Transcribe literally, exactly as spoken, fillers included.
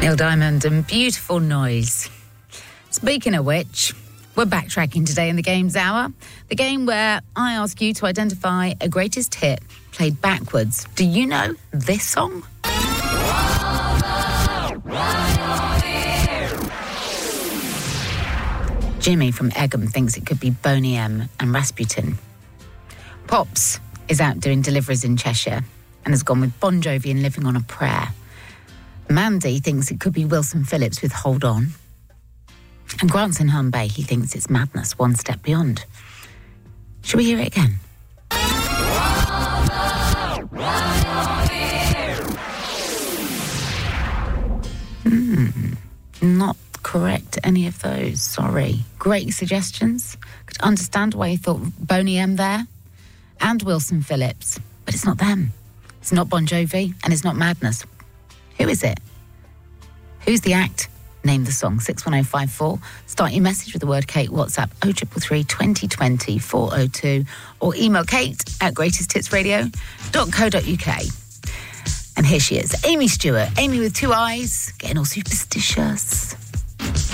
Neil Diamond and Beautiful Noise. Speaking of which, we're backtracking today in the Games Hour, the game where I ask you to identify a greatest hit played backwards. Do you know this song? Jimmy from Egham thinks it could be Boney M and Rasputin. Pops is out doing deliveries in Cheshire and has gone with Bon Jovi and Living on a Prayer. Mandy thinks it could be Wilson Phillips with Hold On. And Grant's in Herne Bay, he thinks it's Madness, One Step Beyond. Shall we hear it again? Hmm, not correct, any of those, sorry. Great suggestions. Could understand why you thought Boney M there. And Wilson Phillips, but it's not them. It's not Bon Jovi, and it's not Madness. Who is it? Who's the act? Name the song, six one oh five four. Start your message with the word Kate, WhatsApp oh three three three, twenty twenty, four oh two, or email kate at greatest hits radio dot co dot uk. And here she is, Amy Stewart. Amy with two eyes, getting all superstitious.